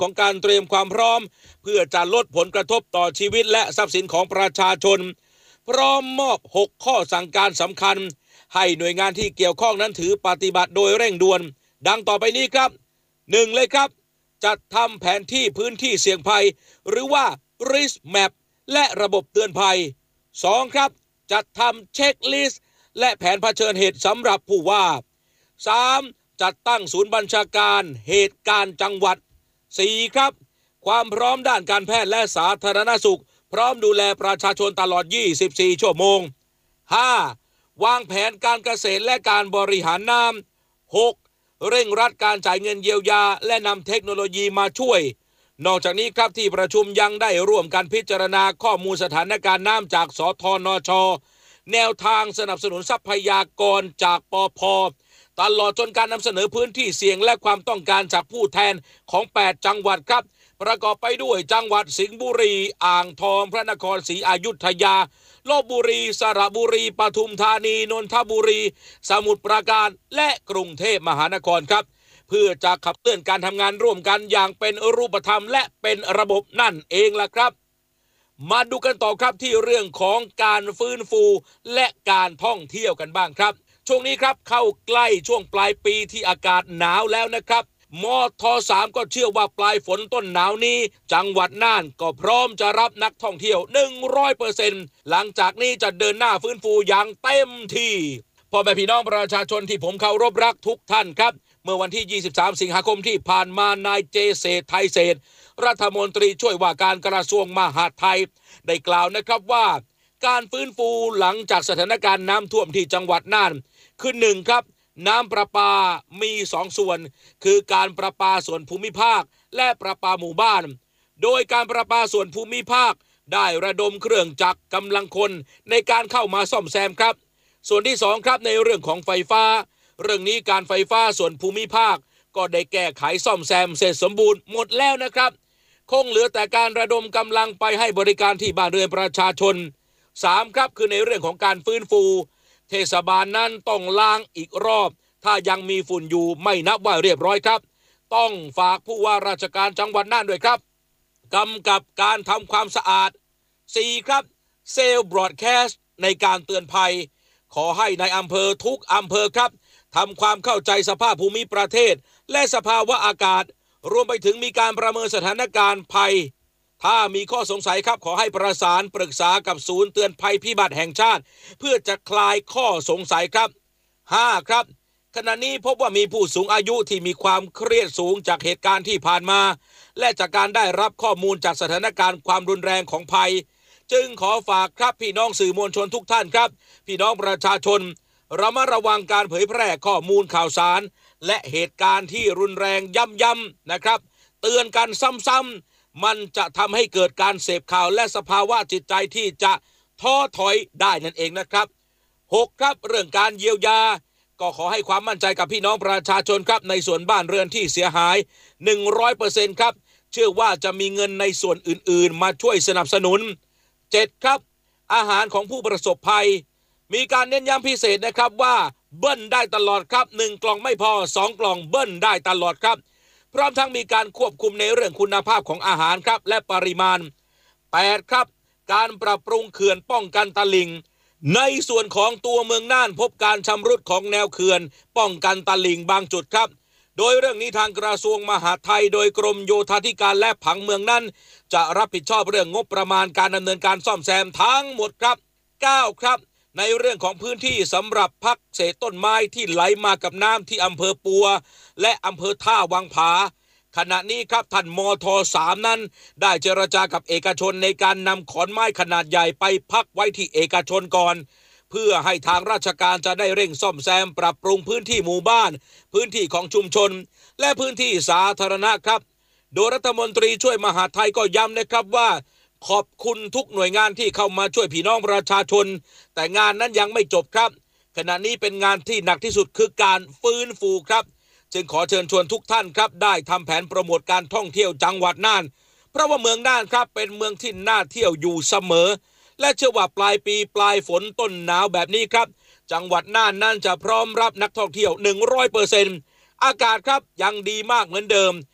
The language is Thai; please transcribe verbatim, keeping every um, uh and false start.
ของการเตรียมความพร้อมเพื่อจะลดผลกระทบต่อชีวิตและทรัพย์สินของประชาชนพร้อมมอบหกข้อสั่งการสำคัญให้หน่วยงานที่เกี่ยวข้องนั้นถือปฏิบัติโดยเร่งด่วนดังต่อไปนี้ครับหนึ่งเลยครับจัดทำแผนที่พื้นที่เสี่ยงภัยหรือว่า risk map และระบบเตือนภัยสองครับจัดทำเช็คลิสต์และแผนเผชิญเหตุสำหรับผู้ว่าสามจัดตั้งศูนย์บัญชาการเหตุการณ์จังหวัดสี่ครับความพร้อมด้านการแพทย์และสาธารณสุขพร้อมดูแลประชาชนตลอดยี่สิบสี่ชั่วโมงห้าวางแผนการเกษตรและการบริหารน้ำหกเร่งรัดการจ่ายเงินเยียวยาและนำเทคโนโลยีมาช่วยนอกจากนี้ครับที่ประชุมยังได้ร่วมกันพิจารณาข้อมูลสถานการณ์น้ำจากสทนช.แนวทางสนับสนุนทรัพยากรจากปภ.ตลอดจนการนำเสนอพื้นที่เสี่ยงและความต้องการจากผู้แทนของแปดจังหวัดครับประกอบไปด้วยจังหวัดสิงห์บุรีอ่างทองพระนครศรีอยุธยาลพบุรีสระบุรีปทุมธานีนนทบุรีสมุทรปราการและกรุงเทพมหานครครับเพื่อจะขับเคลื่อนการทำงานร่วมกันอย่างเป็นรูปธรรมและเป็นระบบนั่นเองล่ะครับมาดูกันต่อครับที่เรื่องของการฟื้นฟูและการท่องเที่ยวกันบ้างครับช่วงนี้ครับเข้าใกล้ช่วงปลายปีที่อากาศหนาวแล้วนะครับมท.สาม ก็เชื่อว่าปลายฝนต้นหนาวนี้จังหวัดน่านก็พร้อมจะรับนักท่องเที่ยว หนึ่งร้อยเปอร์เซ็นต์ หลังจากนี้จะเดินหน้าฟื้นฟูอย่างเต็มที่พ่อแม่พี่น้องประชาชนที่ผมเคารพรักทุกท่านครับเมื่อวันที่ยี่สิบสามสิงหาคมที่ผ่านมานายเจเศรษฐ์ไทยเศรษฐ์รัฐมนตรีช่วยว่าการกระทรวงมหาดไทยได้กล่าวนะครับว่าการฟื้นฟูหลังจากสถานการณ์น้ำท่วมที่จังหวัดน่านคือหนึ่งครับน้ำประปามีสองส่วนคือการประปาส่วนภูมิภาคและประปาหมู่บ้านโดยการประปาส่วนภูมิภาคได้ระดมเครื่องจักรกำลังคนในการเข้ามาซ่อมแซมครับส่วนที่สองครับในเรื่องของไฟฟ้าเรื่องนี้การไฟฟ้าส่วนภูมิภาคก็ได้แก้ไขซ่อมแซมเสร็จสมบูรณ์หมดแล้วนะครับคงเหลือแต่การระดมกำลังไปให้บริการที่บ้านเรือนประชาชนสามครับคือในเรื่องของการฟื้นฟูเทศบาลนั้นต้องล้างอีกรอบถ้ายังมีฝุ่นอยู่ไม่นับว่าเรียบร้อยครับต้องฝากผู้ว่าราชการจังหวัดน่านด้วยครับกำกับการทำความสะอาดสี่ครับเซลล์บรอดแคสต์ในการเตือนภัยขอให้ในอำเภอทุกอำเภอครับทำความเข้าใจสภาพภูมิประเทศและสภาวะอากาศรวมไปถึงมีการประเมินสถานการณ์ภัยถ้ามีข้อสงสัยครับขอให้ประสานปรึกษากับศูนย์เตือนภัยพิบัติแห่งชาติเพื่อจะคลายข้อสงสัยครับห้าครับขณะนี้พบว่ามีผู้สูงอายุที่มีความเครียดสูงจากเหตุการณ์ที่ผ่านมาและจากการได้รับข้อมูลจากสถานการณ์ความรุนแรงของภัยจึงขอฝากครับพี่น้องสื่อมวลชนทุกท่านครับพี่น้องประชาชนระมัดระวังการเผยแพร่ข้อมูลข่าวสารและเหตุการณ์ที่รุนแรงย้ำๆนะครับเตือนกันซ้ำๆมันจะทำให้เกิดการเสพข่าวและสภาวะจิตใจที่จะท้อถอยได้นั่นเองนะครับหกครับเรื่องการเยียวยาก็ขอให้ความมั่นใจกับพี่น้องประชาชนครับในส่วนบ้านเรือนที่เสียหาย หนึ่งร้อยเปอร์เซ็นต์ ครับเชื่อว่าจะมีเงินในส่วนอื่นๆมาช่วยสนับสนุนเจ็ดครับอาหารของผู้ประสบภัยมีการเน้นย้ำพิเศษนะครับว่าเบิ้ลได้ตลอดครับหนึ่งกล่องไม่พอสองกล่องเบิ้ลได้ตลอดครับพร้อมทั้งมีการควบคุมในเรื่องคุณภาพของอาหารครับและปริมาณแปดครับการปรับปรุงเขื่อนป้องกันตลิ่งในส่วนของตัวเมืองน่านพบการชำรุดของแนวเขื่อนป้องกันตลิ่งบางจุดครับโดยเรื่องนี้ทางกระทรวงมหาดไทยโดยกรมโยธาธิการและผังเมืองนั้นจะรับผิดชอบเรื่องงบประมาณการดำเนินการซ่อมแซมทั้งหมดครับเก้าครับในเรื่องของพื้นที่สำหรับพักเศษต้นไม้ที่ไหลมากับน้ำที่อำเภอปัวและอำเภอท่าวังผาขณะนี้ครับท่านมท.สาม นั้นได้เจรจากับเอกชนในการนำขอนไม้ขนาดใหญ่ไปพักไว้ที่เอกชนก่อนเพื่อให้ทางราชการจะได้เร่งซ่อมแซมปรับปรุงพื้นที่หมู่บ้านพื้นที่ของชุมชนและพื้นที่สาธารณะครับโดยรัฐมนตรีช่วยมหาดไทยก็ย้ำนะครับว่าขอบคุณทุกหน่วยงานที่เข้ามาช่วยพี่น้องประชาชนแต่งานนั้นยังไม่จบครับขณะนี้เป็นงานที่หนักที่สุดคือการฟื้นฟูครับจึงขอเชิญชวนทุกท่านครับได้ทำแผนโปรโมทการท่องเที่ยวจังหวัดน่านเพราะว่าเมืองน่านครับเป็นเมืองที่น่าเที่ยวอยู่เสมอและเชื่อว่าปลายปีปลายฝนต้นหนาวแบบนี้ครับจังหวัดน่านนั่นจะพร้อมรับนักท่องเที่ยว หนึ่งร้อยเปอร์เซ็นต์ อากาศครับยังดีมากเหมือนเดิม